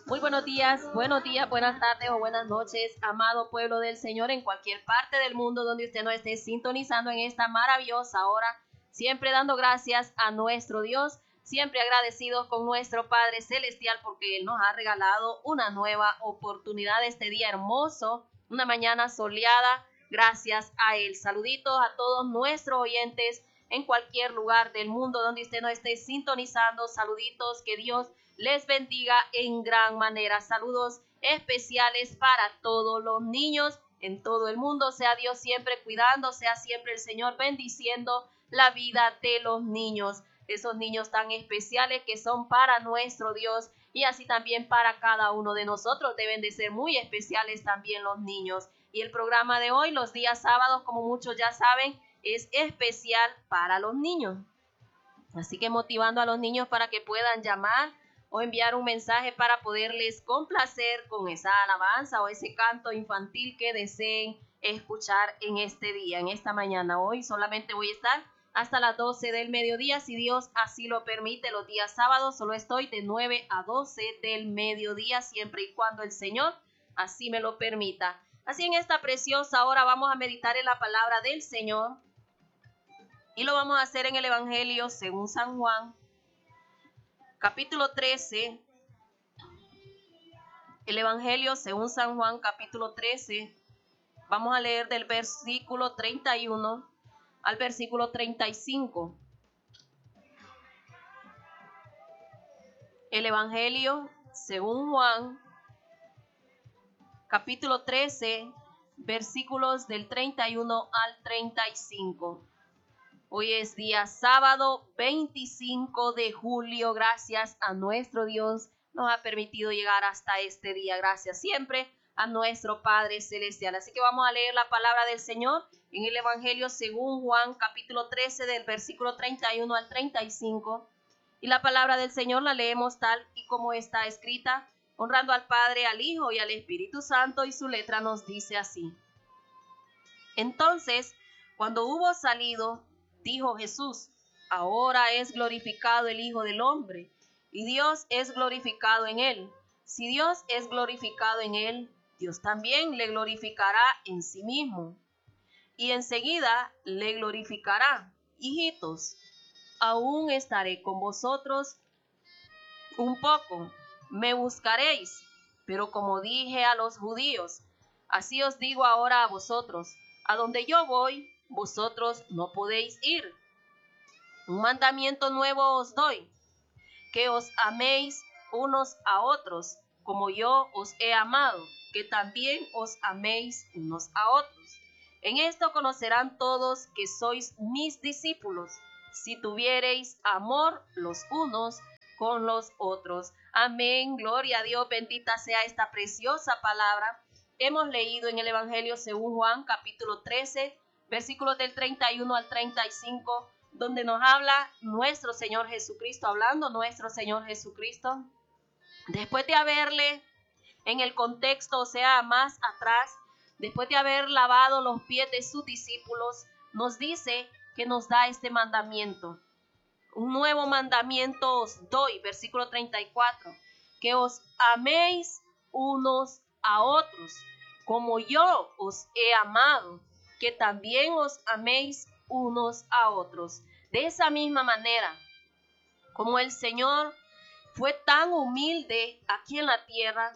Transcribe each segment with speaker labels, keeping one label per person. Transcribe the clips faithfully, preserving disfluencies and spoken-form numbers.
Speaker 1: Muy buenos días, buenos días, buenas tardes o buenas noches, amado pueblo del Señor en cualquier parte del mundo donde usted nos esté sintonizando en esta maravillosa hora, siempre dando gracias a nuestro Dios, siempre agradecidos con nuestro Padre Celestial porque Él nos ha regalado una nueva oportunidad este día hermoso, una mañana soleada, gracias a Él. Saluditos a todos nuestros oyentes en cualquier lugar del mundo donde usted nos esté sintonizando, saluditos, que Dios les bendiga en gran manera. Saludos especiales para todos los niños en todo el mundo. Sea Dios siempre cuidando, sea siempre el Señor bendiciendo la vida de los niños. Esos niños tan especiales que son para nuestro Dios y así también para cada uno de nosotros. Deben de ser muy especiales también los niños. Y el programa de hoy, los días sábados, como muchos ya saben, es especial para los niños. Así que motivando a los niños para que puedan llamar o enviar un mensaje para poderles complacer con esa alabanza o ese canto infantil que deseen escuchar en este día, en esta mañana. Hoy solamente voy a estar hasta las doce del mediodía, si Dios así lo permite. Los días sábados solo estoy de nueve a doce del mediodía, siempre y cuando el Señor así me lo permita. Así en esta preciosa hora vamos a meditar en la palabra del Señor y lo vamos a hacer en el Evangelio según San Juan, capítulo trece, el Evangelio según San Juan, capítulo trece, vamos a leer del versículo treinta y uno al versículo treinta y cinco. El Evangelio según Juan, capítulo trece, versículos del treinta y uno al treinta y cinco. Hoy es día sábado veinticinco de julio. Gracias a nuestro Dios nos ha permitido llegar hasta este día. Gracias siempre a nuestro Padre Celestial. Así que vamos a leer la palabra del Señor en el Evangelio según Juan, capítulo trece, del versículo treinta y uno al treinta y cinco. Y la palabra del Señor la leemos tal y como está escrita, honrando al Padre, al Hijo y al Espíritu Santo, y su letra nos dice así. Entonces, cuando hubo salido, dijo Jesús: ahora es glorificado el Hijo del Hombre, y Dios es glorificado en él. Si Dios es glorificado en él, Dios también le glorificará en sí mismo. Y enseguida le glorificará. Hijitos, aún estaré con vosotros un poco. Me buscaréis, pero como dije a los judíos, así os digo ahora a vosotros: a donde yo voy, vosotros no podéis ir. Un mandamiento nuevo os doy, que os améis unos a otros, como yo os he amado, que también os améis unos a otros. En esto conocerán todos que sois mis discípulos, si tuviereis amor los unos con los otros. Amén, gloria a Dios, bendita sea esta preciosa palabra. Hemos leído en el Evangelio según Juan, capítulo trece, versículos del treinta y uno al treinta y cinco, donde nos habla nuestro Señor Jesucristo, hablando nuestro Señor Jesucristo, después de haberle, en el contexto, o sea, más atrás, después de haber lavado los pies de sus discípulos, nos dice que nos da este mandamiento. Un nuevo mandamiento os doy, versículo treinta y cuatro, que os améis unos a otros, como yo os he amado, que también os améis unos a otros. De esa misma manera, como el Señor fue tan humilde aquí en la tierra,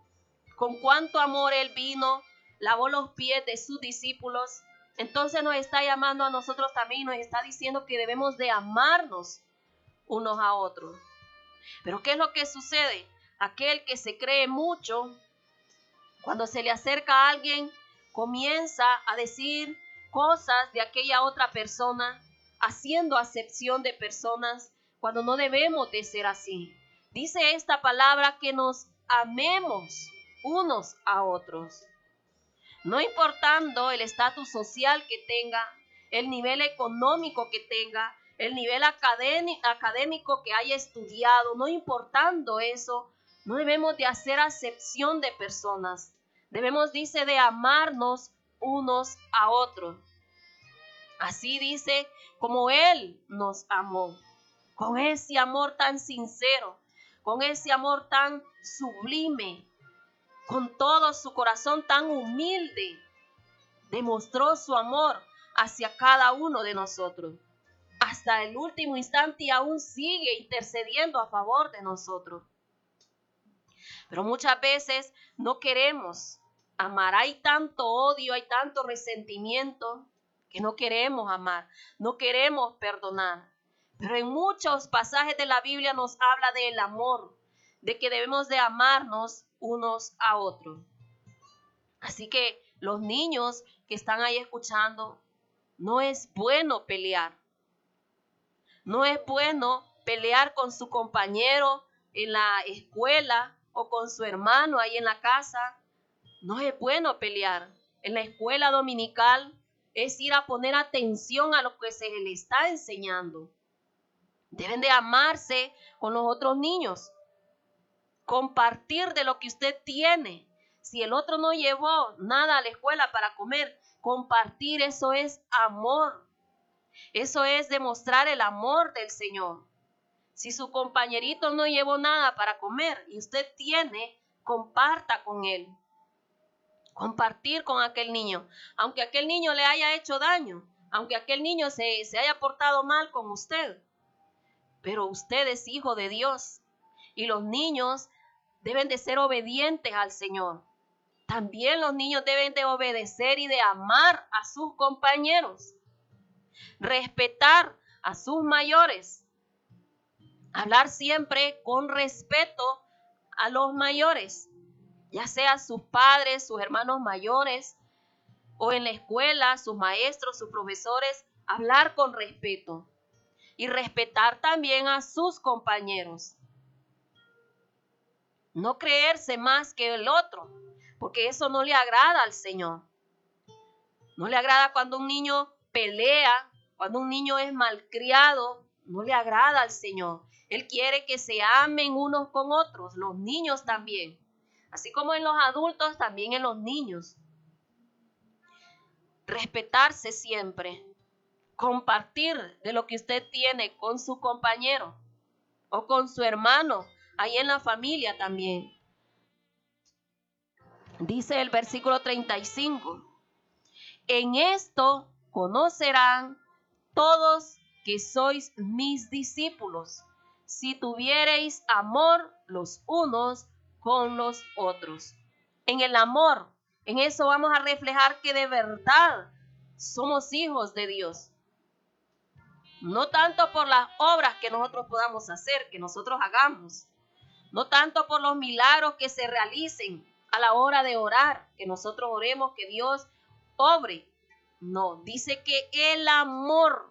Speaker 1: con cuánto amor Él vino, lavó los pies de sus discípulos, entonces nos está llamando a nosotros también, nos está diciendo que debemos de amarnos unos a otros. Pero ¿qué es lo que sucede? Aquel que se cree mucho, cuando se le acerca a alguien, comienza a decir cosas de aquella otra persona, haciendo acepción de personas, cuando no debemos de ser así. Dice esta palabra que nos amemos unos a otros, no importando el estatus social que tenga, el nivel económico que tenga, el nivel académico que haya estudiado, no importando eso, no debemos de hacer acepción de personas. Debemos, dice, de amarnos unos a otros. Así dice, como Él nos amó, con ese amor tan sincero, con ese amor tan sublime, con todo su corazón tan humilde, demostró su amor hacia cada uno de nosotros. Hasta el último instante y aún sigue intercediendo a favor de nosotros. Pero muchas veces no queremos amar. Hay tanto odio, hay tanto resentimiento que no queremos amar, no queremos perdonar. Pero en muchos pasajes de la Biblia nos habla del amor, de que debemos de amarnos unos a otros. Así que los niños que están ahí escuchando, no es bueno pelear. No es bueno pelear con su compañero en la escuela o con su hermano ahí en la casa. No es bueno pelear. En la escuela dominical es ir a poner atención a lo que se le está enseñando. Deben de amarse con los otros niños. Compartir de lo que usted tiene. Si el otro no llevó nada a la escuela para comer, compartir, eso es amor. Eso es demostrar el amor del Señor. Si su compañerito no llevó nada para comer y usted tiene, comparta con él. Compartir con aquel niño. Aunque aquel niño le haya hecho daño, aunque aquel niño se, se haya portado mal con usted. Pero usted es hijo de Dios y los niños deben de ser obedientes al Señor. También los niños deben de obedecer y de amar a sus compañeros. Respetar a sus mayores. Hablar siempre con respeto a los mayores, ya sea sus padres, sus hermanos mayores, o en la escuela, sus maestros, sus profesores. Hablar con respeto y respetar también a sus compañeros. No creerse más que el otro, porque eso no le agrada al Señor. No le agrada cuando un niño pelea, cuando un niño es malcriado, no le agrada al Señor. Él quiere que se amen unos con otros, los niños también. Así como en los adultos, también en los niños. Respetarse siempre. Compartir de lo que usted tiene con su compañero o con su hermano, ahí en la familia también. Dice el versículo treinta y cinco. En esto conocerán todos que sois mis discípulos, si tuviereis amor los unos con los otros. En el amor, en eso vamos a reflejar que de verdad somos hijos de Dios. No tanto por las obras que nosotros podamos hacer, que nosotros hagamos. No tanto por los milagros que se realicen a la hora de orar, que nosotros oremos, que Dios obre. No, dice que el amor.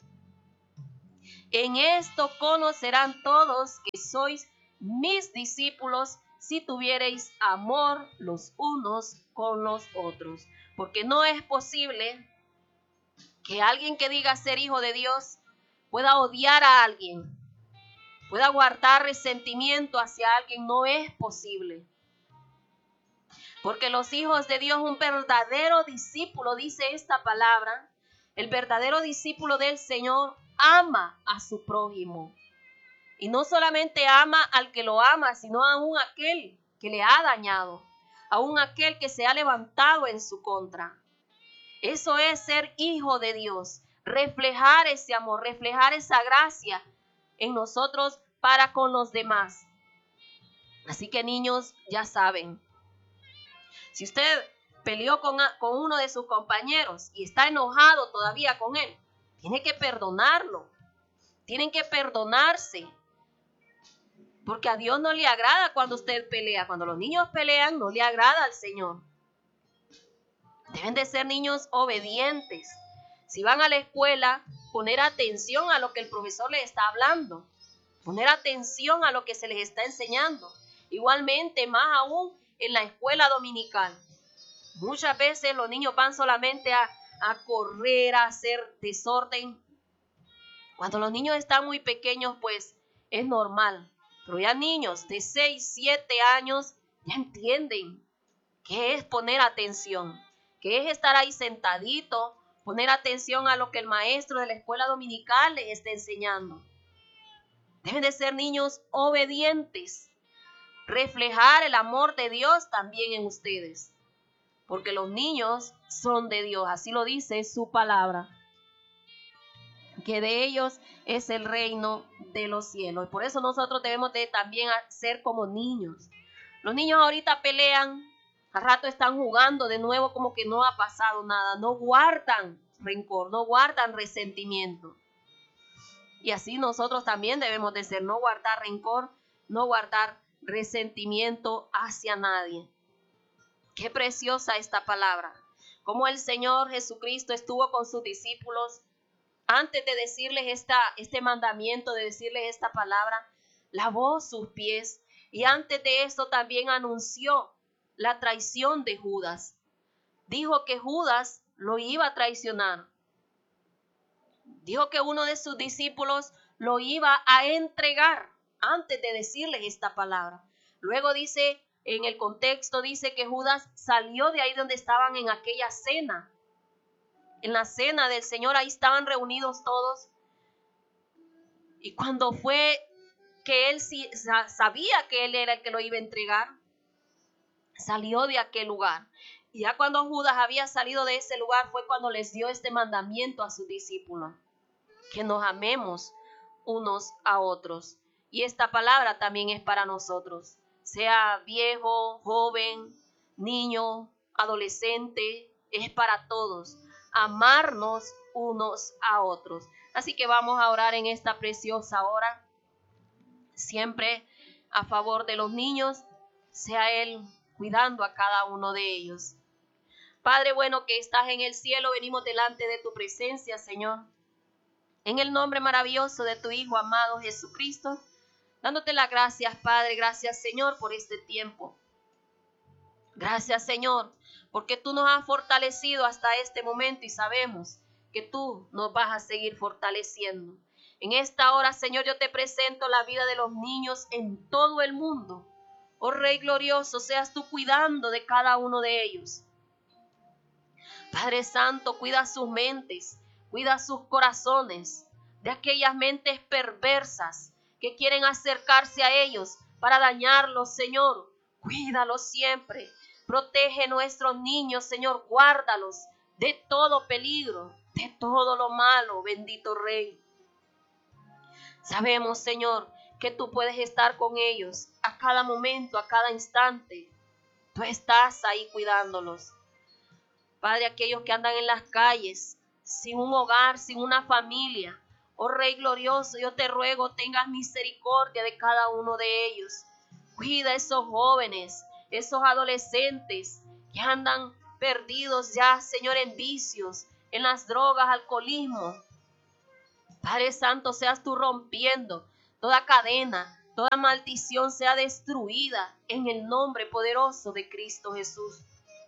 Speaker 1: En esto conocerán todos que sois mis discípulos, si tuviereis amor los unos con los otros. Porque no es posible que alguien que diga ser hijo de Dios pueda odiar a alguien, pueda guardar resentimiento hacia alguien. No es posible. Porque los hijos de Dios, un verdadero discípulo, dice esta palabra, el verdadero discípulo del Señor ama a su prójimo. Y no solamente ama al que lo ama, sino aún aquel que le ha dañado, aún aquel que se ha levantado en su contra. Eso es ser hijo de Dios, reflejar ese amor, reflejar esa gracia en nosotros para con los demás. Así que niños, ya saben, si usted peleó con, con uno de sus compañeros y está enojado todavía con él, tiene que perdonarlo. Tienen que perdonarse. Porque a Dios no le agrada cuando usted pelea. Cuando los niños pelean, no le agrada al Señor. Deben de ser niños obedientes. Si van a la escuela, poner atención a lo que el profesor les está hablando. Poner atención a lo que se les está enseñando. Igualmente, más aún en la escuela dominical. Muchas veces los niños van solamente a, a correr, a hacer desorden. Cuando los niños están muy pequeños, pues es normal. Pero ya niños de seis, siete años ya entienden qué es poner atención, qué es estar ahí sentadito, poner atención a lo que el maestro de la escuela dominical les está enseñando. Deben de ser niños obedientes. Reflejar el amor de Dios también en ustedes. Porque los niños son de Dios. Así lo dice su palabra. Que de ellos es el reino de los cielos. Por eso nosotros debemos de también ser como niños. Los niños ahorita pelean, al rato están jugando de nuevo como que no ha pasado nada. No guardan rencor, no guardan resentimiento. Y así nosotros también debemos de ser, no guardar rencor, no guardar resentimiento hacia nadie. Qué preciosa esta palabra. Como el Señor Jesucristo estuvo con sus discípulos. Antes de decirles esta, este mandamiento, de decirles esta palabra, lavó sus pies y antes de eso también anunció la traición de Judas. Dijo que Judas lo iba a traicionar. Dijo que uno de sus discípulos lo iba a entregar antes de decirles esta palabra. Luego dice, en el contexto dice que Judas salió de ahí donde estaban en aquella cena. En la cena del Señor, ahí estaban reunidos todos. Y cuando fue que él sí sabía que él era el que lo iba a entregar, salió de aquel lugar. Y ya cuando Judas había salido de ese lugar fue cuando les dio este mandamiento a sus discípulos. Que nos amemos unos a otros. Y esta palabra también es para nosotros. Sea viejo, joven, niño, adolescente, es para todos. Amarnos unos a otros. Así que vamos a orar en esta preciosa hora. Siempre a favor de los niños, sea Él cuidando a cada uno de ellos. Padre bueno que estás en el cielo, venimos delante de tu presencia, Señor. En el nombre maravilloso de tu Hijo amado Jesucristo, dándote las gracias, Padre. Gracias, Señor, por este tiempo. Gracias, Señor, porque tú nos has fortalecido hasta este momento y sabemos que tú nos vas a seguir fortaleciendo. En esta hora, Señor, yo te presento la vida de los niños en todo el mundo. Oh Rey glorioso, seas tú cuidando de cada uno de ellos. Padre Santo, cuida sus mentes, cuida sus corazones de aquellas mentes perversas que quieren acercarse a ellos para dañarlos, Señor. Cuídalos siempre. Protege nuestros niños, Señor. Guárdalos de todo peligro, de todo lo malo, bendito Rey. Sabemos, Señor, que tú puedes estar con ellos a cada momento, a cada instante. Tú estás ahí cuidándolos. Padre, aquellos que andan en las calles, sin un hogar, sin una familia. Oh Rey glorioso, yo te ruego, tengas misericordia de cada uno de ellos. Cuida a esos jóvenes, esos adolescentes que andan perdidos ya, Señor, en vicios, en las drogas, alcoholismo. Padre Santo, seas tú rompiendo toda cadena, toda maldición sea destruida en el nombre poderoso de Cristo Jesús.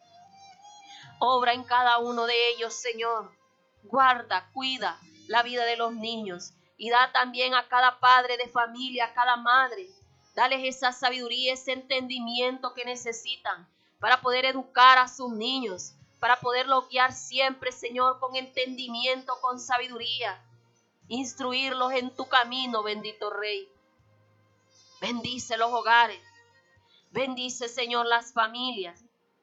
Speaker 1: Obra en cada uno de ellos, Señor. Guarda, cuida la vida de los niños y da también a cada padre de familia, a cada madre. Dales esa sabiduría, ese entendimiento que necesitan para poder educar a sus niños, para poderlos guiar siempre, Señor, con entendimiento, con sabiduría. Instruirlos en tu camino, bendito Rey. Bendice los hogares. Bendice, Señor, las familias.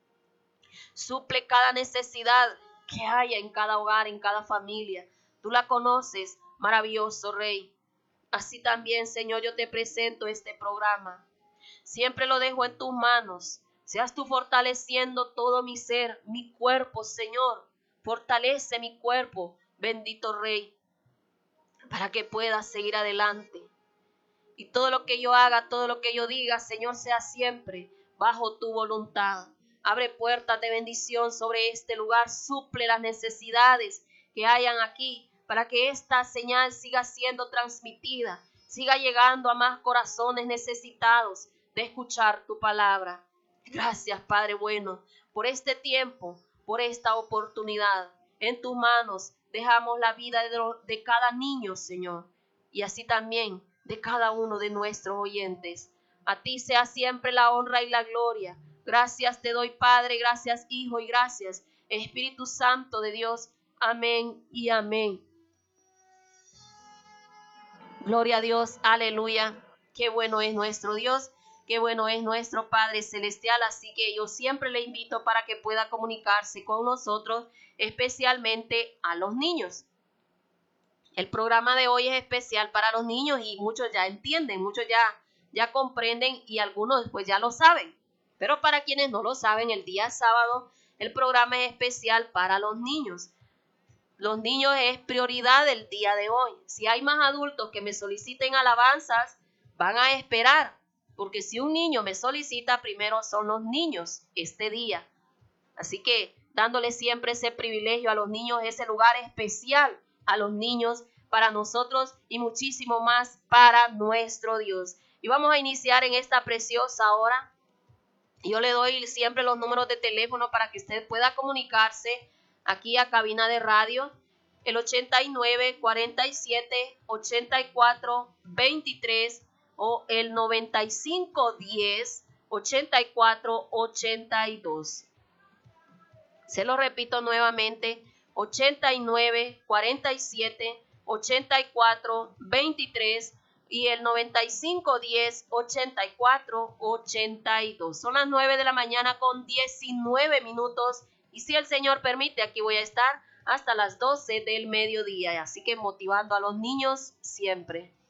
Speaker 1: Suple cada necesidad que haya en cada hogar, en cada familia. Tú la conoces, maravilloso Rey. Así también, Señor, yo te presento este programa. Siempre lo dejo en tus manos. Seas tú fortaleciendo todo mi ser, mi cuerpo, Señor. Fortalece mi cuerpo, bendito Rey, para que pueda seguir adelante. Y todo lo que yo haga, todo lo que yo diga, Señor, sea siempre bajo tu voluntad. Abre puertas de bendición sobre este lugar. Suple las necesidades que hayan aquí para que esta señal siga siendo transmitida, siga llegando a más corazones necesitados de escuchar tu palabra. Gracias, Padre bueno, por este tiempo, por esta oportunidad. En tus manos dejamos la vida de, de cada niño, Señor, y así también de cada uno de nuestros oyentes. A ti sea siempre la honra y la gloria. Gracias te doy, Padre, gracias, Hijo, y gracias, Espíritu Santo de Dios. Amén y amén. Gloria a Dios, aleluya. Qué bueno es nuestro Dios, qué bueno es nuestro Padre Celestial. Así que yo siempre le invito para que pueda comunicarse con nosotros, especialmente a los niños. El programa de hoy es especial para los niños y muchos ya entienden, muchos ya, ya comprenden y algunos pues ya lo saben. Pero para quienes no lo saben, el día sábado el programa es especial para los niños. Los niños es prioridad el día de hoy. Si hay más adultos que me soliciten alabanzas, van a esperar, porque si un niño me solicita, primero son los niños este día. Así que dándole siempre ese privilegio a los niños, ese lugar especial a los niños para nosotros y muchísimo más para nuestro Dios. Y vamos a iniciar en esta preciosa hora. Yo le doy siempre los números de teléfono para que usted pueda comunicarse aquí a cabina de radio, el ochenta y nueve, cuarenta y siete, ochenta y cuatro, veintitrés o el noventa y cinco, diez, ochenta y cuatro, ochenta y dos. Se lo repito nuevamente, ochenta y nueve, cuarenta y siete, ochenta y cuatro, veintitrés y el noventa y cinco, diez, ochenta y cuatro, ochenta y dos. Son las nueve de la mañana con diecinueve minutos y si el Señor permite, aquí voy a estar hasta las doce del mediodía. Así que motivando a los niños siempre.